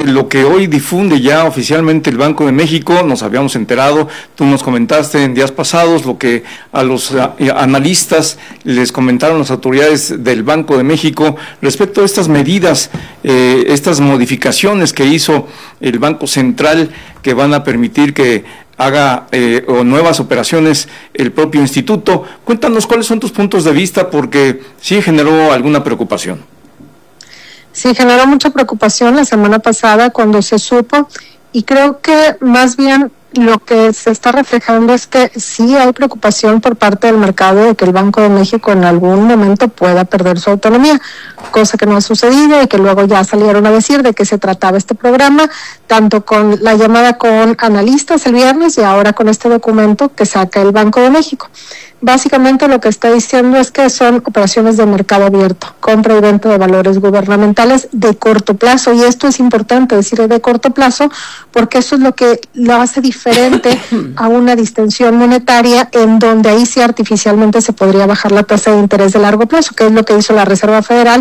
lo que hoy difunde ya oficialmente el Banco de México. Nos habíamos enterado, tú nos comentaste en días pasados lo que a los analistas les comentaron las autoridades del Banco de México respecto a estas medidas, estas modificaciones que hizo el Banco Central, que van a permitir que haga o nuevas operaciones el propio instituto. Cuéntanos cuáles son tus puntos de vista, porque sí generó alguna preocupación. Sí, generó mucha preocupación la semana pasada cuando se supo, y creo que más bien lo que se está reflejando es que sí hay preocupación por parte del mercado de que el Banco de México en algún momento pueda perder su autonomía, cosa que no ha sucedido y que luego ya salieron a decir de qué se trataba este programa, tanto con la llamada con analistas el viernes y ahora con este documento que saca el Banco de México. Básicamente lo que está diciendo es que son operaciones de mercado abierto, compra y venta de valores gubernamentales de corto plazo, y esto es importante decir de corto plazo porque eso es lo que lo hace diferente a una distensión monetaria en donde ahí sí artificialmente se podría bajar la tasa de interés de largo plazo, que es lo que hizo la Reserva Federal,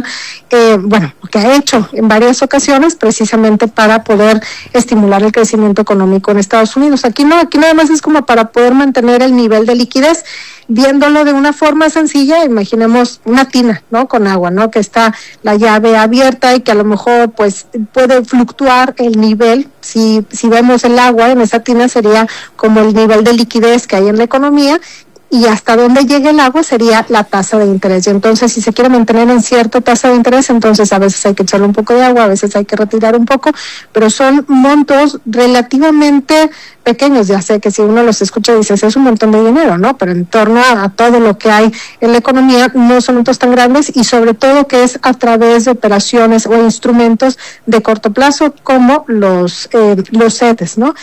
lo que ha hecho en varias ocasiones precisamente para poder estimular el crecimiento económico en Estados Unidos. Aquí nada más es como para poder mantener el nivel de liquidez. Viéndolo de una forma sencilla, imaginemos una tina, ¿no? Con agua, ¿no? Que está la llave abierta y que a lo mejor pues puede fluctuar el nivel. Si vemos el agua en esa tina sería como el nivel de liquidez que hay en la economía, y hasta donde llegue el agua sería la tasa de interés. Y entonces, si se quiere mantener en cierta tasa de interés, entonces a veces hay que echarle un poco de agua, a veces hay que retirar un poco, pero son montos relativamente pequeños. Ya sé que si uno los escucha dices, es un montón de dinero, ¿no? Pero en torno a todo lo que hay en la economía, no son montos tan grandes, y sobre todo que es a través de operaciones o instrumentos de corto plazo como los CETES, ¿no?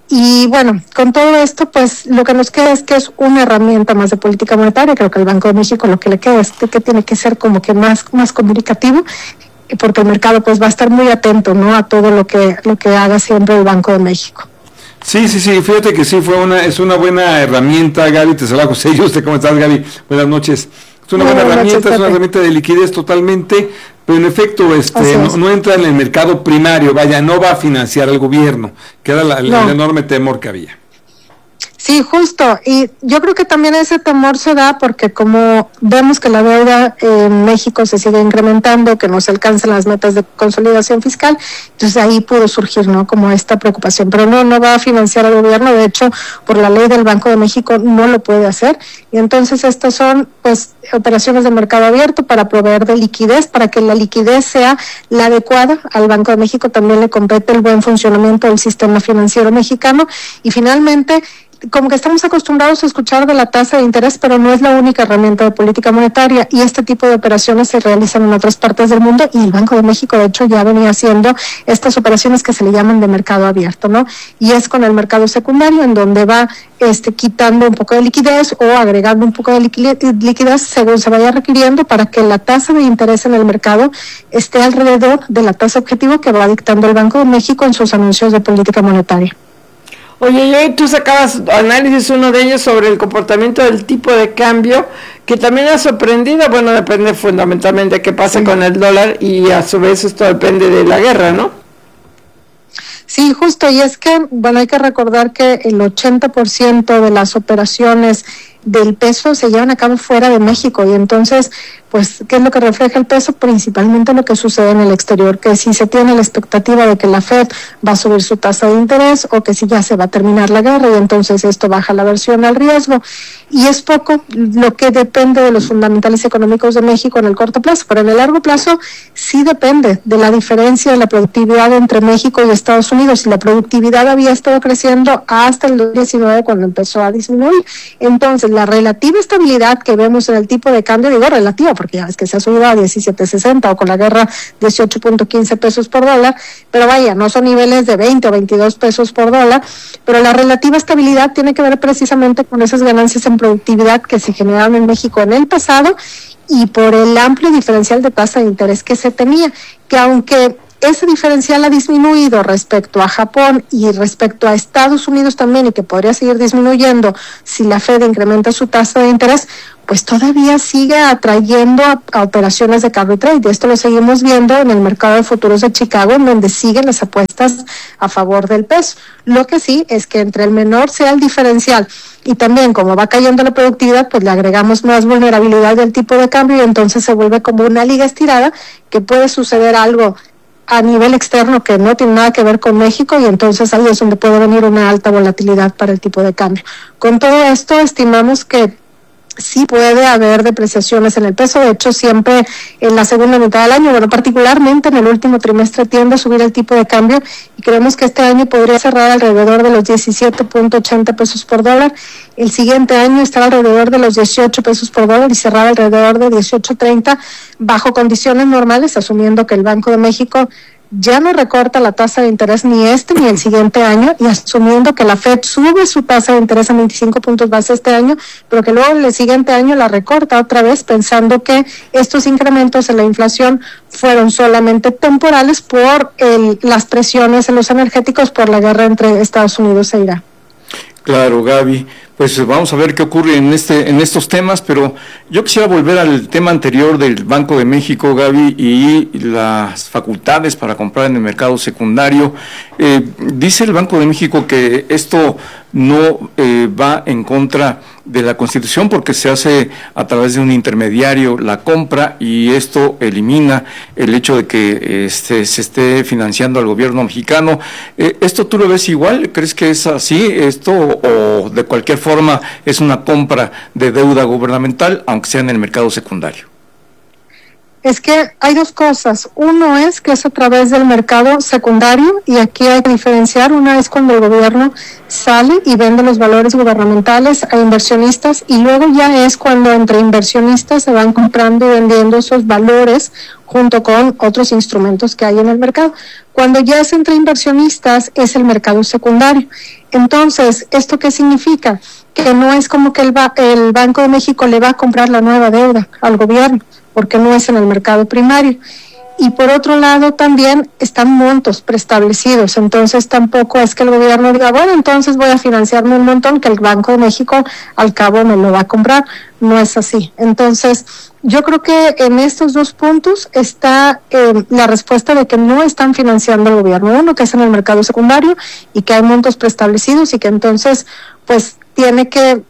Y bueno, con todo esto, pues lo que nos queda es que es una herramienta más de política monetaria. Creo que el Banco de México lo que le queda es que tiene que ser como que más comunicativo, porque el mercado pues va a estar muy atento, ¿no? A todo lo que haga siempre el Banco de México. Sí, fíjate que sí, es una buena herramienta, Gaby. Te saluda José Yuste, ¿cómo estás, Gaby? Buenas noches. Es una buena herramienta, es una herramienta de liquidez totalmente, pero en efecto no entra en el mercado primario, no va a financiar al gobierno, que era el enorme temor que había. Sí, justo, y yo creo que también ese temor se da porque como vemos que la deuda en México se sigue incrementando, que no se alcanzan las metas de consolidación fiscal, entonces ahí pudo surgir, ¿no? Como esta preocupación, pero no va a financiar al gobierno. De hecho, por la ley del Banco de México no lo puede hacer, y entonces estas son pues operaciones de mercado abierto para proveer de liquidez, para que la liquidez sea la adecuada. Al Banco de México también le compete el buen funcionamiento del sistema financiero mexicano, y finalmente como que estamos acostumbrados a escuchar de la tasa de interés, pero no es la única herramienta de política monetaria, y este tipo de operaciones se realizan en otras partes del mundo, y el Banco de México de hecho ya venía haciendo estas operaciones que se le llaman de mercado abierto, ¿no? Y es con el mercado secundario en donde va quitando un poco de liquidez o agregando un poco de liquidez según se vaya requiriendo, para que la tasa de interés en el mercado esté alrededor de la tasa objetivo que va dictando el Banco de México en sus anuncios de política monetaria. Oye, tú sacabas análisis, uno de ellos sobre el comportamiento del tipo de cambio, que también ha sorprendido. Bueno, depende fundamentalmente de qué pasa con el dólar, y a su vez esto depende de la guerra, ¿no? Sí, justo, y es que, hay que recordar que el 80% de las operaciones del peso se llevan a cabo fuera de México, y entonces, pues, ¿qué es lo que refleja el peso? Principalmente lo que sucede en el exterior, que si se tiene la expectativa de que la Fed va a subir su tasa de interés, o que si ya se va a terminar la guerra, y entonces esto baja la aversión al riesgo, y es poco lo que depende de los fundamentales económicos de México en el corto plazo, pero en el largo plazo sí depende de la diferencia de la productividad entre México y Estados Unidos, y la productividad había estado creciendo hasta el 2019 cuando empezó a disminuir. Entonces, la relativa estabilidad que vemos en el tipo de cambio, digo relativa porque ya ves que se ha subido a 17.60 o con la guerra 18.15 pesos por dólar, pero vaya, no son niveles de 20 o 22 pesos por dólar, pero la relativa estabilidad tiene que ver precisamente con esas ganancias en productividad que se generaron en México en el pasado, y por el amplio diferencial de tasa de interés que se tenía, que aunque ese diferencial ha disminuido respecto a Japón y respecto a Estados Unidos también, y que podría seguir disminuyendo si la Fed incrementa su tasa de interés, pues todavía sigue atrayendo a operaciones de carry trade. Y esto lo seguimos viendo en el mercado de futuros de Chicago, en donde siguen las apuestas a favor del peso. Lo que sí es que entre el menor sea el diferencial y también como va cayendo la productividad, pues le agregamos más vulnerabilidad del tipo de cambio y entonces se vuelve como una liga estirada, que puede suceder algo a nivel externo que no tiene nada que ver con México y entonces ahí es donde puede venir una alta volatilidad para el tipo de cambio. Con todo esto estimamos que sí puede haber depreciaciones en el peso. De hecho, siempre en la segunda mitad del año, bueno, particularmente en el último trimestre, tiende a subir el tipo de cambio y creemos que este año podría cerrar alrededor de los 17.80 pesos por dólar. El siguiente año estará alrededor de los 18 pesos por dólar y cerrar alrededor de 18.30 bajo condiciones normales, asumiendo que el Banco de México ya no recorta la tasa de interés ni este ni el siguiente año, y asumiendo que la Fed sube su tasa de interés a 25 puntos base este año, pero que luego el siguiente año la recorta otra vez, pensando que estos incrementos en la inflación fueron solamente temporales por las presiones en los energéticos por la guerra entre Estados Unidos e Irán. Claro, Gaby. Pues vamos a ver qué ocurre en estos temas, pero yo quisiera volver al tema anterior del Banco de México, Gaby, y las facultades para comprar en el mercado secundario. Dice el Banco de México que esto no va en contra de la Constitución porque se hace a través de un intermediario la compra, y esto elimina el hecho de que se esté financiando al gobierno mexicano. ¿Esto tú lo ves igual? ¿Crees que es así esto, o de cualquier forma es una compra de deuda gubernamental, aunque sea en el mercado secundario? Es que hay dos cosas. Uno es que es a través del mercado secundario, y aquí hay que diferenciar. Una es cuando el gobierno sale y vende los valores gubernamentales a inversionistas, y luego ya es cuando entre inversionistas se van comprando y vendiendo esos valores junto con otros instrumentos que hay en el mercado. Cuando ya es entre inversionistas es el mercado secundario. Entonces, ¿esto qué significa? Que no es como que el Banco de México le va a comprar la nueva deuda al gobierno, porque no es en el mercado primario. Y por otro lado también están montos preestablecidos, entonces tampoco es que el gobierno diga, bueno, entonces voy a financiarme un montón que el Banco de México al cabo me lo va a comprar. No es así. Entonces, yo creo que en estos dos puntos está la respuesta de que no están financiando al gobierno. Uno, que es en el mercado secundario y que hay montos preestablecidos, y que entonces pues tiene que...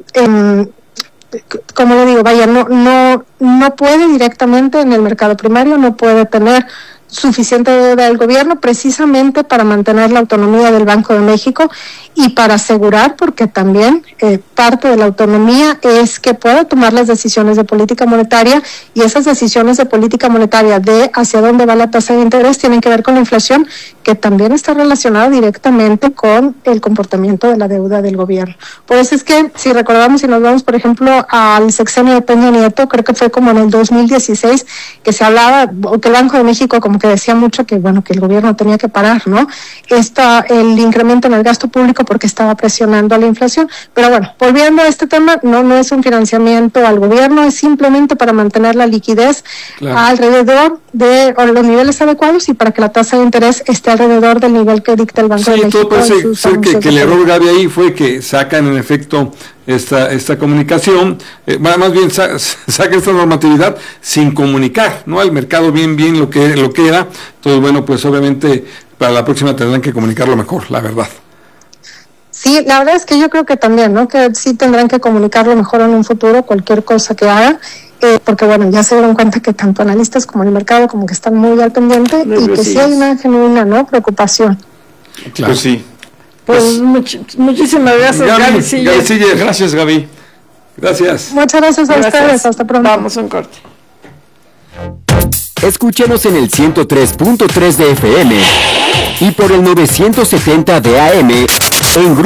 como le digo, vaya, no puede directamente en el mercado primario, no puede tener suficiente deuda del gobierno precisamente para mantener la autonomía del Banco de México y para asegurar, porque también parte de la autonomía es que pueda tomar las decisiones de política monetaria, y esas decisiones de política monetaria de hacia dónde va la tasa de interés tienen que ver con la inflación, que también está relacionada directamente con el comportamiento de la deuda del gobierno. Por eso es que, si recordamos y nos vamos, por ejemplo, al sexenio de Peña Nieto, creo que fue como en el 2016, que se hablaba, o que el Banco de México como que decía mucho que, bueno, que el gobierno tenía que parar, ¿no? El incremento en el gasto público porque estaba presionando a la inflación. Pero bueno, volviendo a este tema, no es un financiamiento al gobierno, es simplemente para mantener la liquidez alrededor de los niveles adecuados y para que la tasa de interés esté alrededor del nivel que dicta el Banco de México. Sí, todo parece ser que el error, Gaby, ahí fue que sacan en efecto esta comunicación, más bien saca esta normatividad sin comunicar, ¿no? Al mercado bien lo que era. Entonces, bueno, pues obviamente para la próxima tendrán que comunicarlo mejor, la verdad. Sí, la verdad es que yo creo que también, ¿no? Que sí tendrán que comunicarlo mejor en un futuro, cualquier cosa que hagan, porque bueno, ya se dieron cuenta que tanto analistas como el mercado como que están muy al pendiente, y que sí hay una genuina, ¿no?, preocupación. Claro. Pues sí. Pues muchísimas gracias, Gaby Siller. Gracias, Gaby. Gracias. Muchas gracias a ustedes. Hasta pronto. Vamos a un corte. Escúchenos en el 103.3 de FM y por el 970 de AM en Grupo